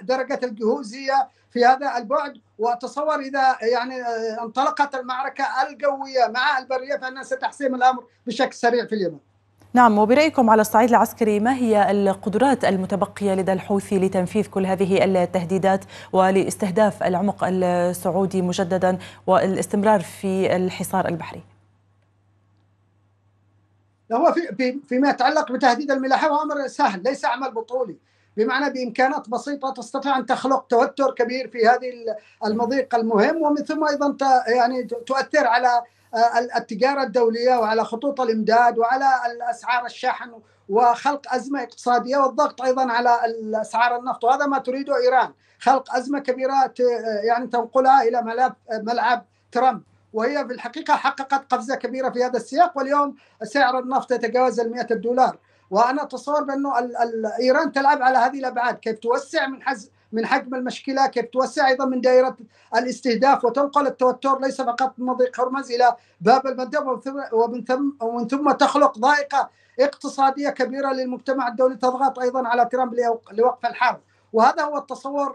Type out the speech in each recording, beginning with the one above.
درجة الجهوزية في هذا البعد. وأتصور إذا يعني انطلقت المعركة الجوية مع البرية فإنها ستحسم الأمر بشكل سريع في اليمن. نعم، وبرأيكم على الصعيد العسكري ما هي القدرات المتبقية لدى الحوثي لتنفيذ كل هذه التهديدات ولاستهداف العمق السعودي مجددا والاستمرار في الحصار البحري؟ هو فيما يتعلق بتهديد الملاحة هو أمر سهل، ليس عمل بطولي، بمعنى بإمكانات بسيطة تستطيع أن تخلق توتر كبير في هذه المضيق المهم، ومن ثم أيضا يعني تؤثر على التجارة الدولية وعلى خطوط الإمداد وعلى أسعار الشحن، وخلق أزمة اقتصادية والضغط أيضا على أسعار النفط. وهذا ما تريده إيران، خلق أزمة كبيرة يعني تنقلها إلى ملعب ترامب، وهي في الحقيقة حققت قفزة كبيرة في هذا السياق. واليوم سعر النفط يتجاوز $100. وأنا أتصور بأنه إيران تلعب على هذه الأبعاد، كيف توسع من حجم المشكلة، كيف توسع أيضا من دائرة الاستهداف وتنقل التوتر ليس فقط من مضيق هرمز إلى باب المندب، ومن ثم تخلق ضائقة اقتصادية كبيرة للمجتمع الدولي تضغط أيضا على ترامب لوقف الحرب. وهذا هو التصور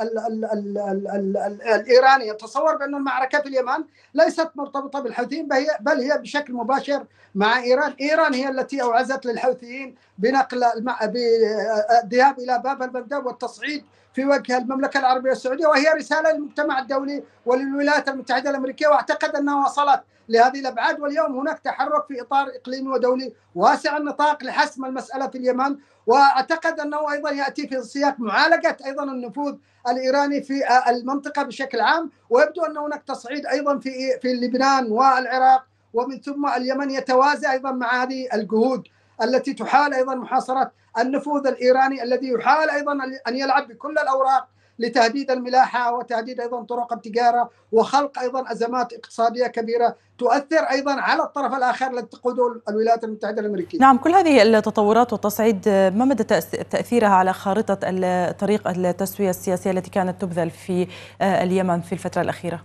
الإيراني. يتصور بأن المعركة في اليمن ليست مرتبطة بالحوثيين، بل هي بشكل مباشر مع إيران. إيران هي التي أوعزت للحوثيين بنقل الذهاب إلى باب المندب والتصعيد في وجه المملكة العربية السعودية، وهي رسالة للمجتمع الدولي وللولايات المتحدة الأمريكية، واعتقد أنها وصلت لهذه الأبعاد. واليوم هناك تحرك في إطار إقليمي ودولي واسع النطاق لحسم المسألة في اليمن، واعتقد انه ايضا ياتي في سياق معالجه ايضا النفوذ الايراني في المنطقه بشكل عام. ويبدو ان هناك تصعيد ايضا في لبنان والعراق، ومن ثم اليمن يتوازى ايضا مع هذه الجهود التي تحاول ايضا محاصره النفوذ الايراني الذي يحاول ايضا ان يلعب بكل الاوراق لتهديد الملاحه وتهديد ايضا طرق التجاره وخلق ايضا ازمات اقتصاديه كبيره تؤثر ايضا على الطرف الاخر الذي تقوده الولايات المتحده الامريكيه. نعم، كل هذه التطورات والتصعيد ما مدى تاثيرها على خارطه طريق التسويه السياسيه التي كانت تبذل في اليمن في الفتره الاخيره؟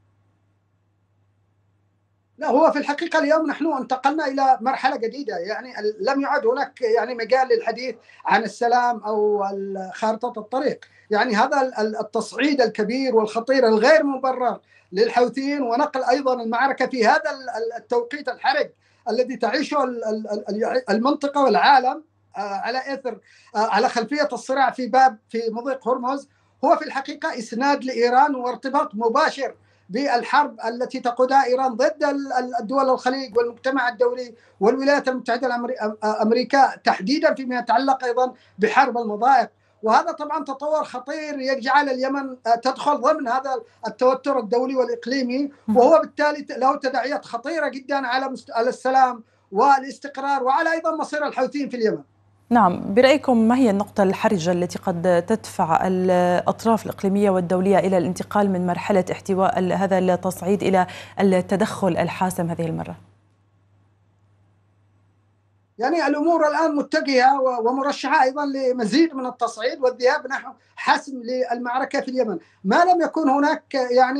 لا، هو في الحقيقة اليوم نحن انتقلنا إلى مرحلة جديدة، يعني لم يعد هناك يعني مجال للحديث عن السلام أو خارطة الطريق. يعني هذا التصعيد الكبير والخطير الغير مبرر للحوثيين، ونقل أيضا المعركة في هذا التوقيت الحرج الذي تعيشه المنطقة والعالم على إثر على خلفية الصراع في مضيق هرمز، هو في الحقيقة إسناد لإيران وارتباط مباشر بالحرب التي تقودها إيران ضد الدول الخليج والمجتمع الدولي والولايات المتحدة الأمريكية تحديدا فيما يتعلق أيضا بحرب المضائق. وهذا طبعا تطور خطير يجعل اليمن تدخل ضمن هذا التوتر الدولي والإقليمي، وهو بالتالي له تداعيات خطيرة جدا على السلام والاستقرار وعلى أيضا مصير الحوثيين في اليمن. نعم، برأيكم ما هي النقطة الحرجة التي قد تدفع الأطراف الإقليمية والدولية إلى الانتقال من مرحلة احتواء هذا التصعيد إلى التدخل الحاسم هذه المرة؟ يعني الأمور الآن متجهة ومرشحة أيضا لمزيد من التصعيد والذهاب نحو حسم للمعركة في اليمن، ما لم يكن هناك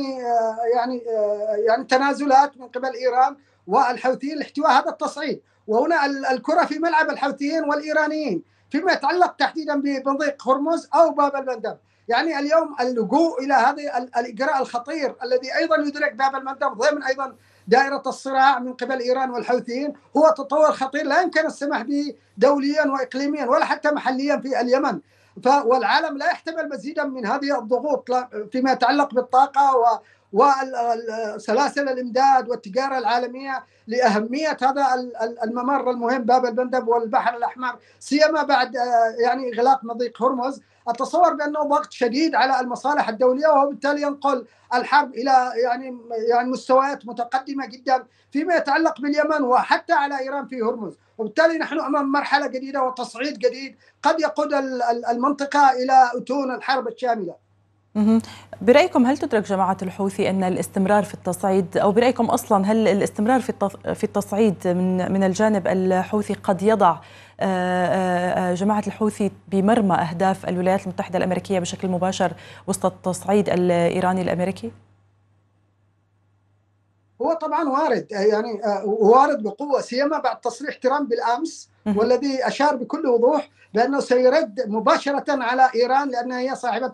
يعني تنازلات من قبل إيران والحوثيين لاحتواء هذا التصعيد. وهنا الكرة في ملعب الحوثيين والإيرانيين فيما يتعلق تحديدا بمضيق هرمز أو باب المندب. يعني اليوم اللجوء إلى هذا الإجراء الخطير الذي أيضا يدرك باب المندب ضمن أيضا دائرة الصراع من قبل إيران والحوثيين هو تطور خطير لا يمكن السماح به دوليا وإقليميا ولا حتى محليا في اليمن. والعالم لا يحتمل مزيدا من هذه الضغوط فيما يتعلق بالطاقة وسلاسل الإمداد والتجارة العالمية لأهمية هذا الممر المهم باب المندب والبحر الأحمر، سيما بعد يعني إغلاق مضيق هرمز. أتصور بأنه ضغط شديد على المصالح الدولية، وبالتالي ينقل الحرب إلى يعني مستويات متقدمة جدا فيما يتعلق باليمن وحتى على إيران في هرمز. وبالتالي نحن أمام مرحلة جديدة وتصعيد جديد قد يقود المنطقة إلى أتون الحرب الشاملة. برأيكم هل تدرك جماعة الحوثي أن الاستمرار في التصعيد، أو برأيكم أصلا هل الاستمرار في التصعيد من الجانب الحوثي قد يضع جماعة الحوثي بمرمى أهداف الولايات المتحدة الأمريكية بشكل مباشر وسط التصعيد الإيراني الأمريكي؟ هو طبعا وارد، يعني وارد بقوة، سيما بعد تصريح ترامب بالأمس والذي أشار بكل وضوح بأنه سيرد مباشرة على إيران لأنها هي صاحبة